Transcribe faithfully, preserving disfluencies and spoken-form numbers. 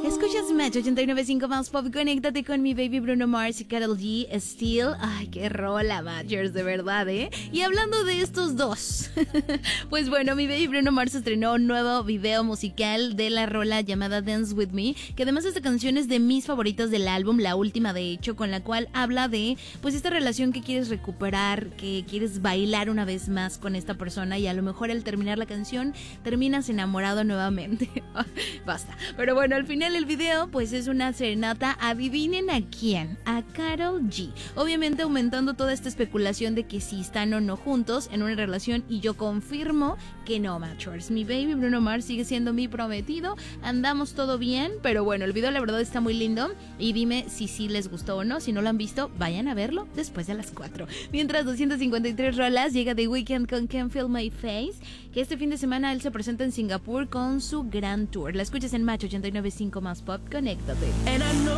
Escuchas Match ochenta y nueve punto cinco más pop. Conéctate con mi baby Bruno Mars y Karol G. Steel. Ay, qué rola, Matchers, de verdad, ¿eh? Y hablando de estos dos, pues bueno, mi baby Bruno Mars estrenó un nuevo video musical de la rola llamada Dance With Me, que además esta canción es de mis favoritas del álbum, la última de hecho, con la cual habla de pues esta relación que quieres recuperar, que quieres bailar una vez más con esta persona y a lo mejor al terminar la canción terminas enamorado nuevamente. Basta. Pero bueno, al final el video pues es una serenata, adivinen a quién, a Karol G, obviamente aumentando toda esta especulación de que si están o no juntos en una relación, y yo confirmo que no, Matchers. Mi baby Bruno Mars sigue siendo mi prometido, andamos todo bien, pero bueno, el video la verdad está muy lindo y dime si sí les gustó o no. Si no lo han visto, vayan a verlo después de las cuatro. Mientras doscientas cincuenta y tres rolas llega The Weeknd con Can't Feel My Face, que este fin de semana él se presenta en Singapur con su gran tour. La escuchas en Match ochenta y nueve punto cinco más pop, conéctate.